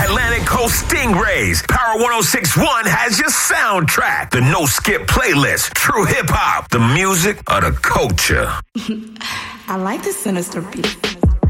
Atlantic Coast Stingrays. Power 106.1 has your soundtrack. The No Skip playlist. True hip hop. The music of the culture. I like the sinister beat.